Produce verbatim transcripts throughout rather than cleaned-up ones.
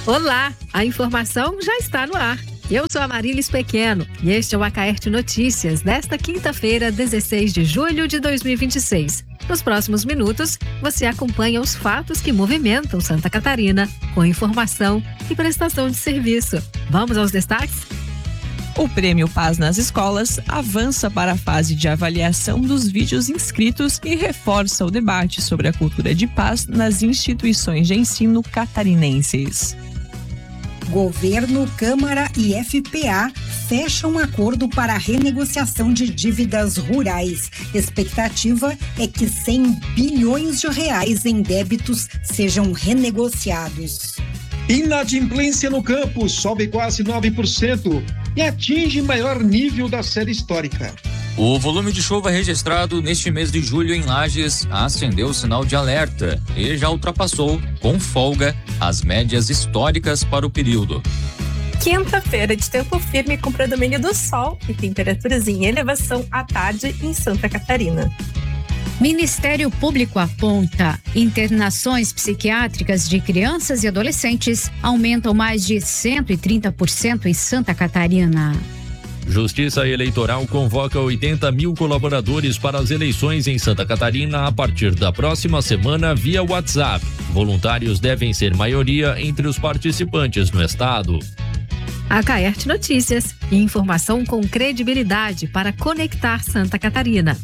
Olá, a informação já está no ar. Eu sou a Marílis Pequeno e este é o Acaerte Notícias desta quinta-feira, dezesseis de julho de dois mil e vinte e seis. Nos próximos minutos, você acompanha os fatos que movimentam Santa Catarina com informação e prestação de serviço. Vamos aos destaques? O Prêmio Paz nas Escolas avança para a fase de avaliação dos vídeos inscritos e reforça o debate sobre a cultura de paz nas instituições de ensino catarinenses. Governo, Câmara e F P A fecham um acordo para a renegociação de dívidas rurais. Expectativa é que cem bilhões de reais em débitos sejam renegociados. Inadimplência no campo sobe quase nove por cento e atinge maior nível da série histórica. O volume de chuva registrado neste mês de julho em Lages acendeu o sinal de alerta e já ultrapassou, com folga, as médias históricas para o período. Quinta-feira de tempo firme com predomínio do sol e temperaturas em elevação à tarde em Santa Catarina. Ministério Público aponta: internações psiquiátricas de crianças e adolescentes aumentam mais de cento e trinta por cento em Santa Catarina. Justiça Eleitoral convoca oitenta mil colaboradores para as eleições em Santa Catarina a partir da próxima semana via WhatsApp. Voluntários devem ser maioria entre os participantes no estado. Acaerte Notícias, informação com credibilidade para conectar Santa Catarina.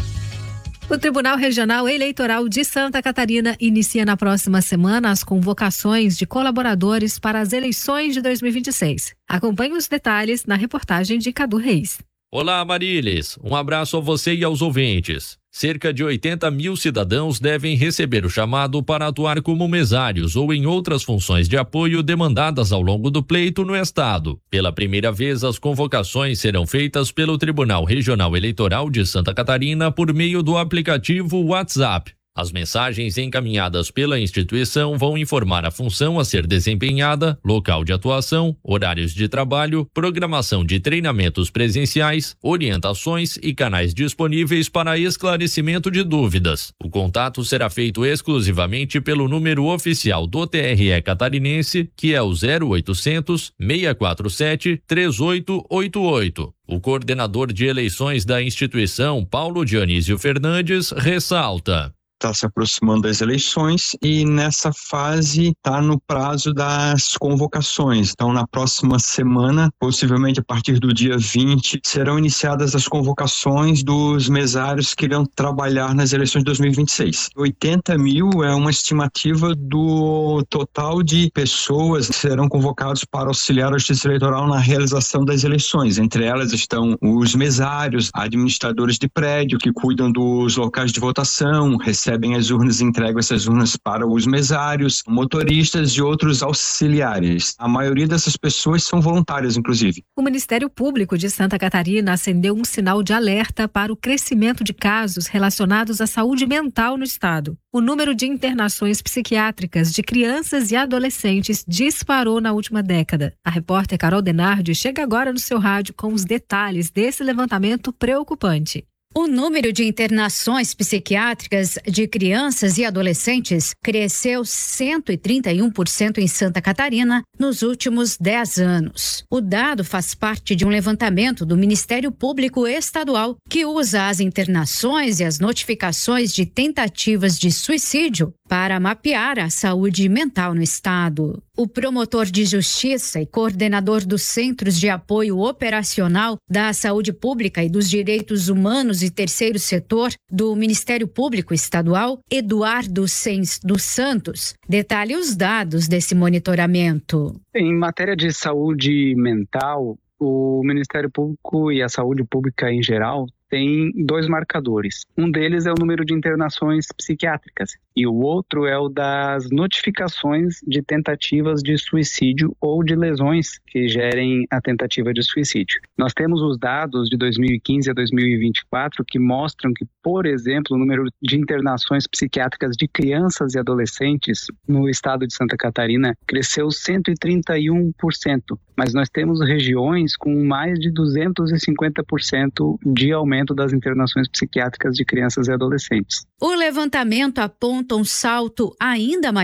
O Tribunal Regional Eleitoral de Santa Catarina inicia na próxima semana as convocações de colaboradores para as eleições de dois mil e vinte e seis. Acompanhe os detalhes na reportagem de Cadu Reis. Olá, Marílis. Um abraço a você e aos ouvintes. Cerca de oitenta mil cidadãos devem receber o chamado para atuar como mesários ou em outras funções de apoio demandadas ao longo do pleito no estado. Pela primeira vez, as convocações serão feitas pelo Tribunal Regional Eleitoral de Santa Catarina por meio do aplicativo WhatsApp. As mensagens encaminhadas pela instituição vão informar a função a ser desempenhada, local de atuação, horários de trabalho, programação de treinamentos presenciais, orientações e canais disponíveis para esclarecimento de dúvidas. O contato será feito exclusivamente pelo número oficial do T R E catarinense, que é o zero oitocentos, seis quatro sete, três oito oito oito. O coordenador de eleições da instituição, Paulo Dionísio Fernandes, ressalta: está se aproximando das eleições e nessa fase está no prazo das convocações. Então, na próxima semana, possivelmente a partir do dia vinte, serão iniciadas as convocações dos mesários que irão trabalhar nas eleições de dois mil e vinte e seis. oitenta mil é uma estimativa do total de pessoas que serão convocados para auxiliar a Justiça Eleitoral na realização das eleições. Entre elas estão os mesários, administradores de prédio que cuidam dos locais de votação, recebem as urnas e entregam essas urnas para os mesários, motoristas e outros auxiliares. A maioria dessas pessoas são voluntárias, inclusive. O Ministério Público de Santa Catarina acendeu um sinal de alerta para o crescimento de casos relacionados à saúde mental no estado. O número de internações psiquiátricas de crianças e adolescentes disparou na última década. A repórter Carol Denardi chega agora no seu rádio com os detalhes desse levantamento preocupante. O número de internações psiquiátricas de crianças e adolescentes cresceu cento e trinta e um por cento em Santa Catarina nos últimos dez anos. O dado faz parte de um levantamento do Ministério Público Estadual, que usa as internações e as notificações de tentativas de suicídio para mapear a saúde mental no estado. O promotor de justiça e coordenador dos Centros de Apoio Operacional da Saúde Pública e dos Direitos Humanos e Terceiro Setor do Ministério Público Estadual, Eduardo Sens dos Santos, detalha os dados desse monitoramento. Em matéria de saúde mental, o Ministério Público e a saúde pública em geral tem dois marcadores. Um deles é o número de internações psiquiátricas e o outro é o das notificações de tentativas de suicídio ou de lesões que gerem a tentativa de suicídio. Nós temos os dados de dois mil e quinze a dois mil e vinte e quatro que mostram que, por exemplo, o número de internações psiquiátricas de crianças e adolescentes no estado de Santa Catarina cresceu cento e trinta e um por cento, mas nós temos regiões com mais de duzentos e cinquenta por cento de aumento das internações psiquiátricas de crianças e adolescentes. O levantamento aponta um salto ainda maior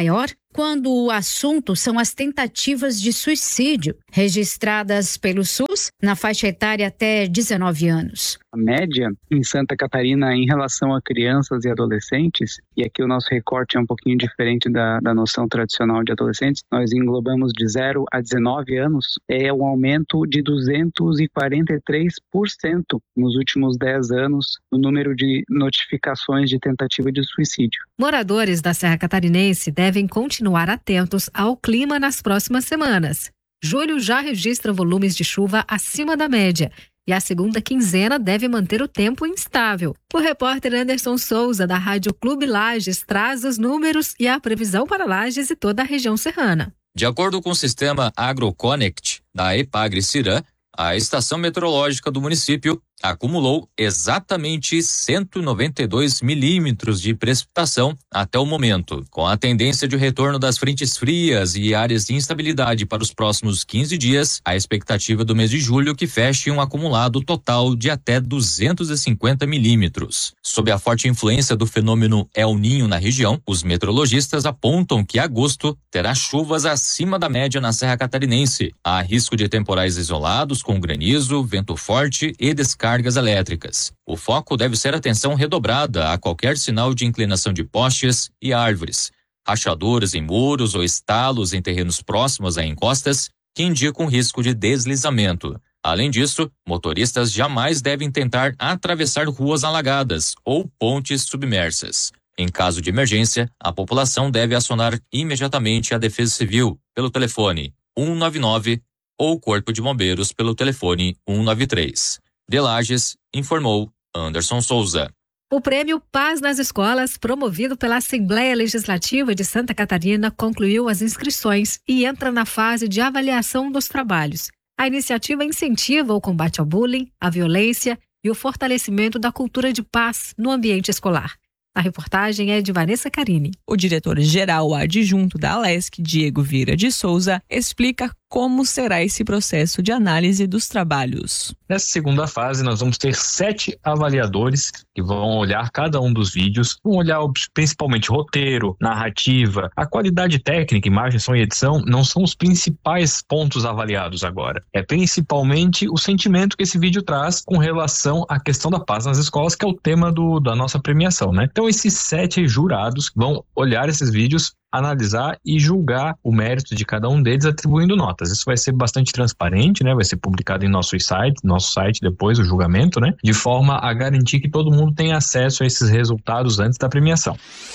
quando o assunto são as tentativas de suicídio registradas pelo SUS na faixa etária até dezenove anos. A média em Santa Catarina em relação a crianças e adolescentes, e aqui o nosso recorte é um pouquinho diferente da, da noção tradicional de adolescentes, nós englobamos de zero a dezenove anos, é um aumento de duzentos e quarenta e três por cento nos últimos dez anos no número de notificações de tentativa de suicídio. Moradores da Serra Catarinense devem continuar atentos ao clima nas próximas semanas. Julho já registra volumes de chuva acima da média e a segunda quinzena deve manter o tempo instável. O repórter Anderson Souza, da Rádio Clube Lages, traz os números e a previsão para Lages e toda a região serrana. De acordo com o sistema AgroConnect da Epagre-Cirã, a estação meteorológica do município acumulou exatamente cento e noventa e dois milímetros de precipitação até o momento. Com a tendência de retorno das frentes frias e áreas de instabilidade para os próximos quinze dias, a expectativa do mês de julho que feche um acumulado total de até duzentos e cinquenta milímetros. Sob a forte influência do fenômeno El Niño na região, os meteorologistas apontam que agosto terá chuvas acima da média na Serra Catarinense. Há risco de temporais isolados com granizo, vento forte e descarga cargas elétricas. O foco deve ser atenção redobrada a qualquer sinal de inclinação de postes e árvores, rachaduras em muros ou estalos em terrenos próximos a encostas que indicam risco de deslizamento. Além disso, motoristas jamais devem tentar atravessar ruas alagadas ou pontes submersas. Em caso de emergência, a população deve acionar imediatamente a Defesa Civil pelo telefone um nove nove ou o Corpo de Bombeiros pelo telefone um nove três. De Lages, informou Anderson Souza. O prêmio Paz nas Escolas, promovido pela Assembleia Legislativa de Santa Catarina, concluiu as inscrições e entra na fase de avaliação dos trabalhos. A iniciativa incentiva o combate ao bullying, à violência e o fortalecimento da cultura de paz no ambiente escolar. A reportagem é de Vanessa Carini. O diretor-geral adjunto da Alesc, Diego Vieira de Souza, explica como será esse processo de análise dos trabalhos. Nessa segunda fase, nós vamos ter sete avaliadores que vão olhar cada um dos vídeos, vão olhar principalmente roteiro, narrativa, a qualidade técnica, imagem, som e edição, não são os principais pontos avaliados agora. É principalmente o sentimento que esse vídeo traz com relação à questão da paz nas escolas, que é o tema do, da nossa premiação, né? Então, esses sete jurados vão olhar esses vídeos, analisar e julgar o mérito de cada um deles, atribuindo notas. Isso vai ser bastante transparente, né? Vai ser publicado em nosso site, nosso site depois, o julgamento, né? De forma a garantir que todo mundo tenha acesso a esses resultados antes da premiação.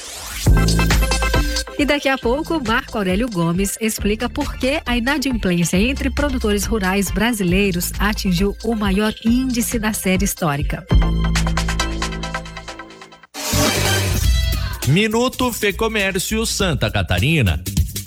E daqui a pouco, Marco Aurélio Gomes explica por que a inadimplência entre produtores rurais brasileiros atingiu o maior índice da série histórica. Minuto Fecomércio Santa Catarina.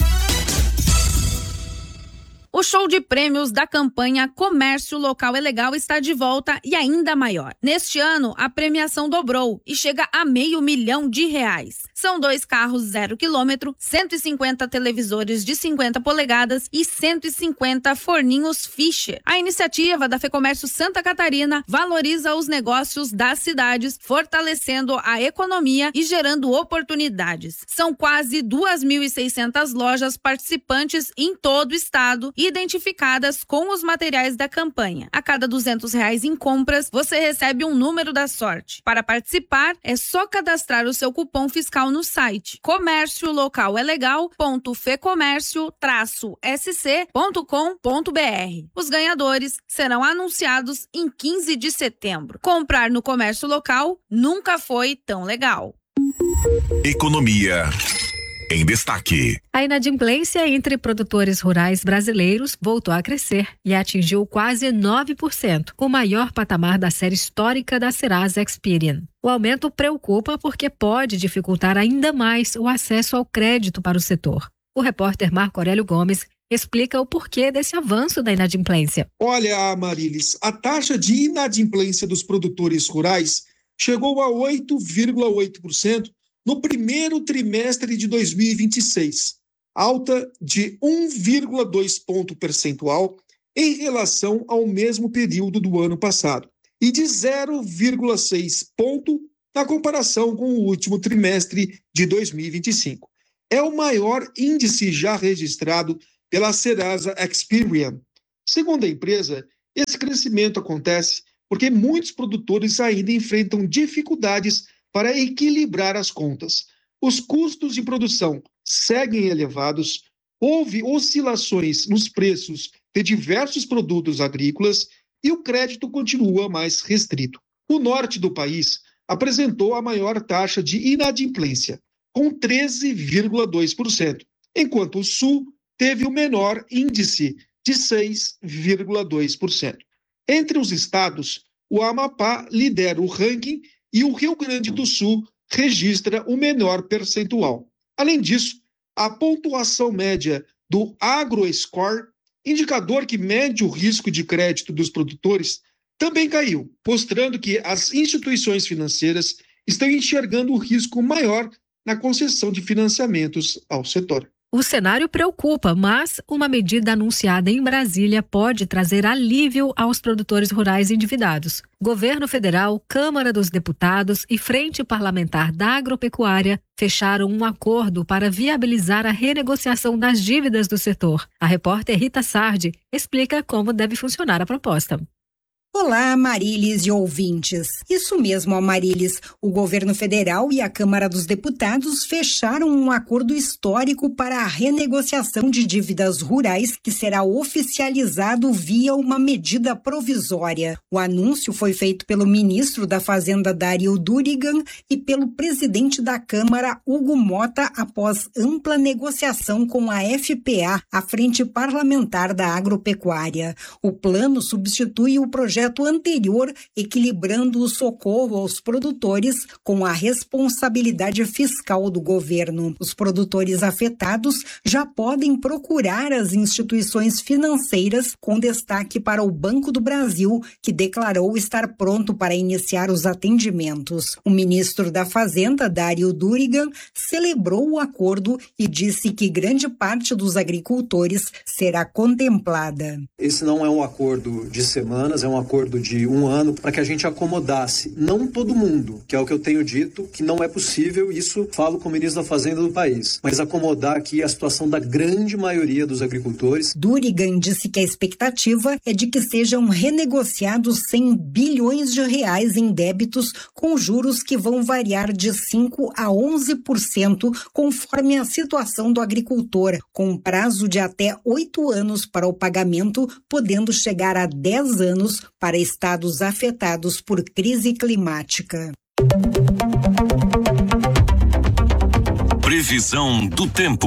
O show de prêmios da campanha Comércio Local é Legal está de volta e ainda maior. Neste ano, a premiação dobrou e chega a meio milhão de reais. São dois carros zero quilômetro, cento e cinquenta televisores de cinquenta polegadas e cento e cinquenta forninhos Fischer. A iniciativa da Fecomércio Santa Catarina valoriza os negócios das cidades, fortalecendo a economia e gerando oportunidades. São quase duas mil e seiscentas lojas participantes em todo o estado e identificadas com os materiais da campanha. A cada duzentos reais em compras, você recebe um número da sorte. Para participar, é só cadastrar o seu cupom fiscal no site comércio local é legal ponto fecomércio traço s c ponto com ponto b r. Os ganhadores serão anunciados em quinze de setembro. Comprar no comércio local nunca foi tão legal. Economia em destaque. A inadimplência entre produtores rurais brasileiros voltou a crescer e atingiu quase nove por cento, o maior patamar da série histórica da Serasa Experian. O aumento preocupa porque pode dificultar ainda mais o acesso ao crédito para o setor. O repórter Marco Aurélio Gomes explica o porquê desse avanço da inadimplência. Olha, Marilis, a taxa de inadimplência dos produtores rurais chegou a oito vírgula oito por cento no primeiro trimestre de dois mil e vinte e seis, alta de um vírgula dois ponto percentual em relação ao mesmo período do ano passado, e de zero vírgula seis ponto na comparação com o último trimestre de dois mil e vinte e cinco. É o maior índice já registrado pela Serasa Experian. Segundo a empresa, esse crescimento acontece porque muitos produtores ainda enfrentam dificuldades para equilibrar as contas. Os custos de produção seguem elevados, houve oscilações nos preços de diversos produtos agrícolas e o crédito continua mais restrito. O norte do país apresentou a maior taxa de inadimplência, com treze vírgula dois por cento, enquanto o sul teve o menor índice, de seis vírgula dois por cento. Entre os estados, o Amapá lidera o ranking e o Rio Grande do Sul registra o menor percentual. Além disso, a pontuação média do AgroScore, indicador que mede o risco de crédito dos produtores, também caiu, mostrando que as instituições financeiras estão enxergando o risco maior na concessão de financiamentos ao setor. O cenário preocupa, mas uma medida anunciada em Brasília pode trazer alívio aos produtores rurais endividados. Governo Federal, Câmara dos Deputados e Frente Parlamentar da Agropecuária fecharam um acordo para viabilizar a renegociação das dívidas do setor. A repórter Rita Sardi explica como deve funcionar a proposta. Olá, Amarilis e ouvintes. Isso mesmo, Amarilis. O governo federal e a Câmara dos Deputados fecharam um acordo histórico para a renegociação de dívidas rurais que será oficializado via uma medida provisória. O anúncio foi feito pelo ministro da Fazenda, Dario Durigan, e pelo presidente da Câmara, Hugo Mota, após ampla negociação com a F P A, a Frente Parlamentar da Agropecuária. O plano substitui o projeto anterior, equilibrando o socorro aos produtores com a responsabilidade fiscal do governo. Os produtores afetados já podem procurar as instituições financeiras, com destaque para o Banco do Brasil, que declarou estar pronto para iniciar os atendimentos. O ministro da Fazenda, Dario Durigan, celebrou o acordo e disse que grande parte dos agricultores será contemplada. Esse não é um acordo de semanas, é um acordo de um ano para que a gente acomodasse, não todo mundo, que é o que eu tenho dito, que não é possível, isso falo com o ministro da Fazenda do país, mas acomodar aqui a situação da grande maioria dos agricultores. Durigan disse que a expectativa é de que sejam renegociados cem bilhões de reais em débitos com juros que vão variar de cinco a onze por cento conforme a situação do agricultor, com prazo de até oito anos para o pagamento, podendo chegar a dez anos para estados afetados por crise climática. Previsão do tempo.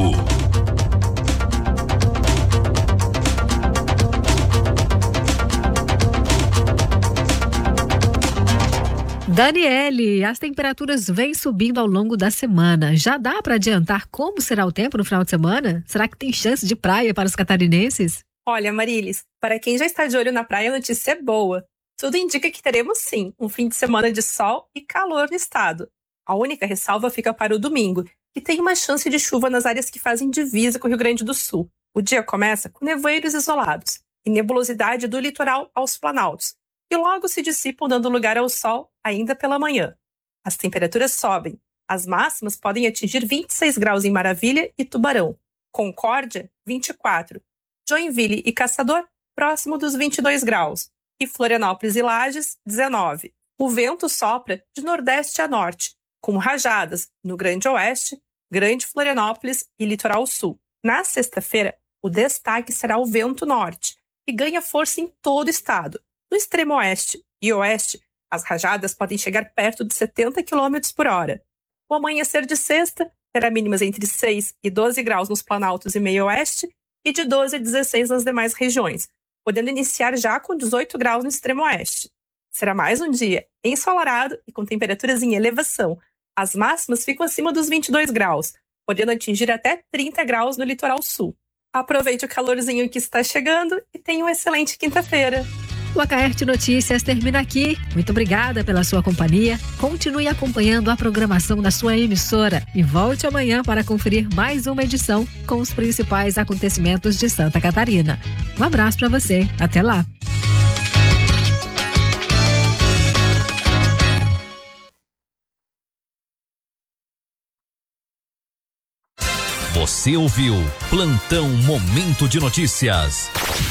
Daniele, as temperaturas vêm subindo ao longo da semana. Já dá para adiantar como será o tempo no final de semana? Será que tem chance de praia para os catarinenses? Olha, Marilis, para quem já está de olho na praia, a notícia é boa. Tudo indica que teremos sim um fim de semana de sol e calor no estado. A única ressalva fica para o domingo, que tem uma chance de chuva nas áreas que fazem divisa com o Rio Grande do Sul. O dia começa com nevoeiros isolados e nebulosidade do litoral aos planaltos, e logo se dissipam dando lugar ao sol ainda pela manhã. As temperaturas sobem. As máximas podem atingir vinte e seis graus em Maravilha e Tubarão, Concórdia, vinte e quatro, Joinville e Caçador, próximo dos vinte e dois graus, e Florianópolis e Lages, dezenove. O vento sopra de nordeste a norte, com rajadas no Grande Oeste, Grande Florianópolis e Litoral Sul. Na sexta-feira, o destaque será o vento norte, que ganha força em todo o estado. No extremo oeste e oeste, as rajadas podem chegar perto de setenta quilômetros por hora. O amanhecer de sexta terá mínimas entre seis e doze graus nos planaltos e meio oeste, e de doze a dezesseis nas demais regiões, podendo iniciar já com dezoito graus no extremo oeste. Será mais um dia ensolarado e com temperaturas em elevação. As máximas ficam acima dos vinte e dois graus, podendo atingir até trinta graus no litoral sul. Aproveite o calorzinho que está chegando e tenha uma excelente quinta-feira. O Acaerte Notícias termina aqui. Muito obrigada pela sua companhia. Continue acompanhando a programação da sua emissora e volte amanhã para conferir mais uma edição com os principais acontecimentos de Santa Catarina. Um abraço para você. Até lá. Você ouviu Plantão Momento de Notícias.